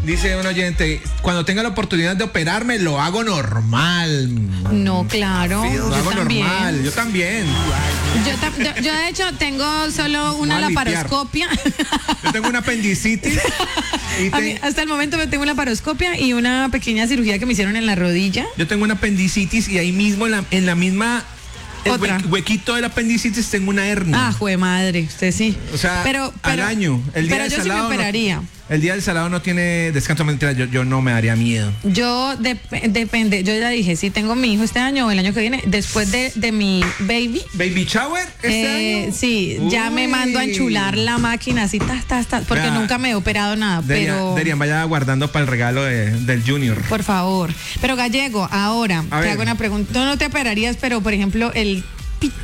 Dice un oyente, cuando tenga la oportunidad de operarme, lo hago normal. No, claro. Lo hago también. normal, yo también. Yo de hecho tengo solo una Voy a limpiar. laparoscopia. Yo tengo una apendicitis. A mí, hasta el momento me tengo una laparoscopia y una pequeña cirugía que me hicieron en la rodilla. Yo tengo una apendicitis y ahí mismo en la misma Otra. huequito del apendicitis tengo una hernia. Ah, jue madre, usted sí. O sea, pero, al año. El día pero del yo sí me salado operaría. El día del salado no tiene descanso, mentira, yo no me daría miedo. Yo depende, yo ya dije, si tengo mi hijo este año o el año que viene, después de mi baby. ¿Baby shower este año? Sí, ya me mando a enchular la máquina así, porque Vea, nunca me he operado nada, pero... Deberían vaya guardando para el regalo del Junior. Por favor. Pero Gallego, ahora, A te ver. hago una pregunta. Tú no te operarías, pero por ejemplo, el pito.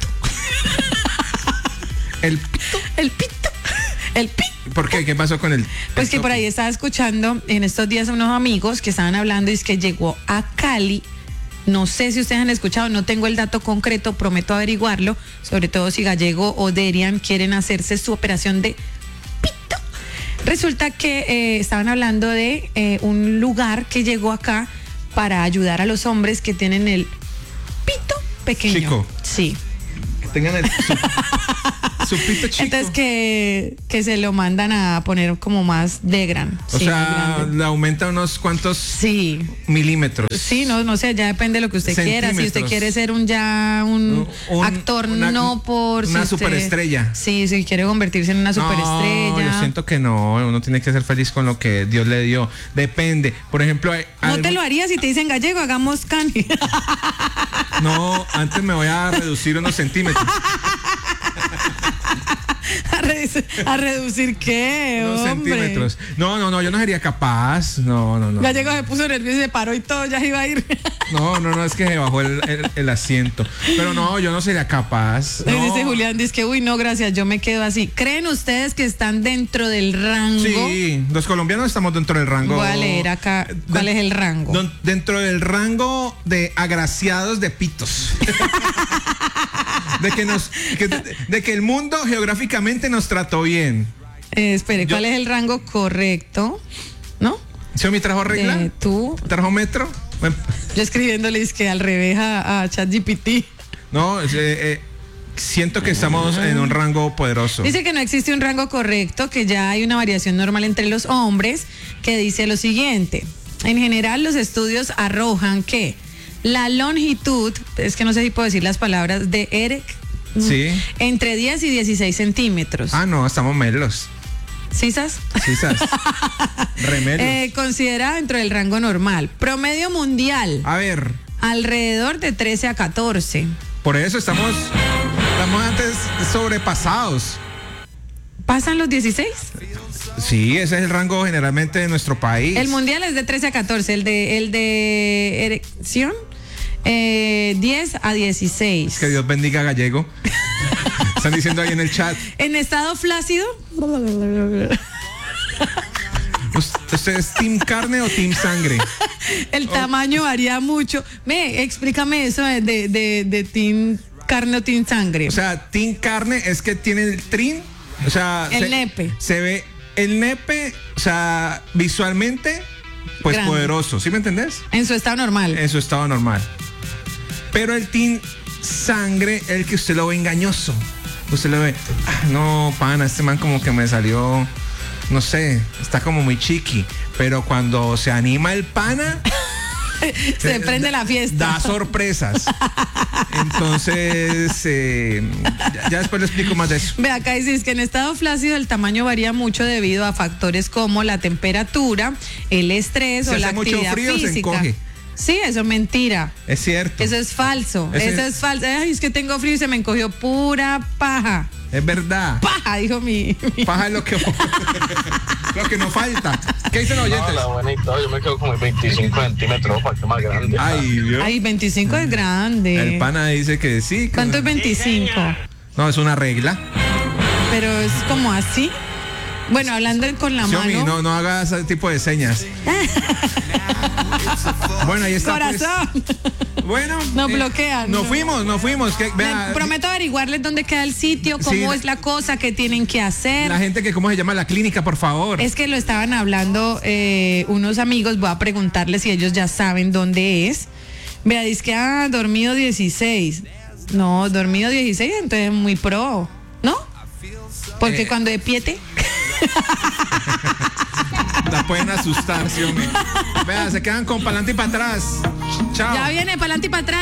¿El pito? El pito. El pito. ¿Por qué? ¿Qué pasó con el Pues que por ahí estaba escuchando en estos días a unos amigos que estaban hablando y es que llegó a Cali. No sé si ustedes han escuchado, no tengo el dato concreto, prometo averiguarlo, sobre todo si Gallego o Derian quieren hacerse su operación de pito. Resulta que estaban hablando de un lugar que llegó acá para ayudar a los hombres que tienen el pito pequeño. Chico. Sí. Que tengan su pito chico. Entonces que se lo mandan a poner como más de gran. O sí, sea, más grande. le aumenta unos cuantos Sí. milímetros. Sí, no sé, ya depende de lo que usted quiera. Si usted Centímetros. quiere ser un actor, no por... Una si usted- superestrella. Sí, si quiere convertirse en una superestrella. No, yo siento que no. Uno tiene que ser feliz con lo que Dios le dio. Depende. Por ejemplo, No te lo harías si te dicen Gallego, hagamos cani. No, antes me voy a reducir unos centímetros. ¿A reducir qué, Unos hombre? centímetros. No, yo no sería capaz. No. Gallego se puso nervioso y se paró y todo, ya iba a ir. No, es que se bajó el asiento. Pero no, yo no sería capaz. Le No. dice Julián, dice que uy, no, gracias, yo me quedo así. ¿Creen ustedes que están dentro del rango? Sí, los colombianos estamos dentro del rango. Voy a leer acá cuál es el rango. Dentro del rango de agraciados de pitos. de que el mundo geográficamente nos trató bien. Espere, ¿cuál es el rango correcto? ¿No? ¿Se me trajo regla? Tú. ¿Trajo metro? Bueno, Yo escribiéndole es que al revés a ChatGPT. no, siento que estamos en un rango poderoso. Dice que no existe un rango correcto, que ya hay una variación normal entre los hombres, que dice lo siguiente. En general, los estudios arrojan que la longitud, es que no sé si puedo decir las palabras, de Eric, Sí. entre 10 y 16 centímetros. Ah, no, estamos melos. ¿Cisas? Quizás. Remelos. Considerada dentro del rango normal. Promedio mundial, A ver, alrededor de 13 a 14. por eso estamos antes sobrepasados. ¿Pasan los 16? Sí, ese es el rango generalmente de nuestro país. El mundial es de 13 a 14, el de erección 10 a 16. Que Dios bendiga a Gallego. Están diciendo ahí en el chat. En estado flácido, ¿Usted es team carne o team sangre? el tamaño varía mucho. Explícame eso de team carne o team sangre. O sea, team carne es que tiene el trin. O sea, El nepe. Se ve el nepe, o sea, visualmente, pues Grande. poderoso. ¿Sí me entendés? En su estado normal. En su estado normal. Pero el team sangre, el que usted lo ve engañoso. Usted lo ve, no, pana, este man como que me salió, no sé, está como muy chiqui. Pero cuando se anima el pana, Se prende la fiesta. da sorpresas. Entonces, ya después le explico más de eso. Ve acá dices que en estado flácido el tamaño varía mucho debido a factores como la temperatura, el estrés Si o la hace mucho actividad frío, se física. encoge. Sí, eso es mentira. Es cierto. Eso es falso. Ese- Eso es falso. Ay, es que tengo frío y se me encogió pura paja. Es verdad. Paja, dijo mi. Paja es lo que no falta. ¿Qué dicen los oyentes? Hola, buena y todo. Yo me quedo con mis 25 centímetros, para que más grande. Ay, Dios. Ay, 25 es grande. El pana dice que sí. ¿Cuánto es 25? No, es una regla. Pero es como así. Bueno, hablando con la Xiaomi, mano. no haga ese tipo de señas. Bueno, ahí está. Corazón. Pues. Bueno. Nos bloquean. Nos fuimos. Les prometo averiguarles dónde queda el sitio, cómo es la cosa, qué tienen que hacer. La gente que cómo se llama la clínica, por favor. Es que lo estaban hablando unos amigos, voy a preguntarles si ellos ya saben dónde es. Vea, dice que dormido 16. No, dormido 16, entonces muy pro, ¿no? Porque cuando de piete. La pueden asustar, sí, hombre. Vea, se quedan con pa'lante y para atrás. Chao. Ya viene pa'lante y para atrás.